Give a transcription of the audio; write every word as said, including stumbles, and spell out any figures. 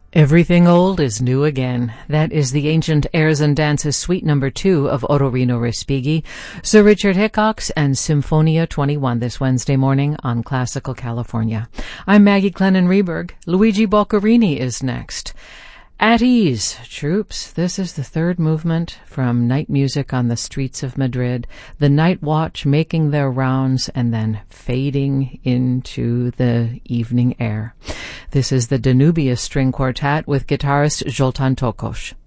Everything old is new again. That is the Ancient Airs and Dances Suite Number Two of Otorino Respighi, Sir Richard Hickox, and Symphonia twenty-one this Wednesday morning on Classical California. I'm Maggie Clennon-Reberg. Luigi Boccherini is next. At Ease, troops, this is the third movement from Night Music on the Streets of Madrid, the Night Watch making their rounds and then fading into the evening air. This is the Danubius String Quartet with guitarist Zoltan Tokos.